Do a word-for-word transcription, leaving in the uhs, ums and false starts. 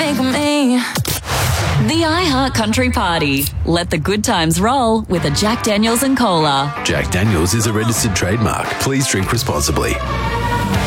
make me. The iHeart Country Party. Let the good times roll with a Jack Daniels and Cola. Jack Daniels is a registered trademark. Please drink responsibly.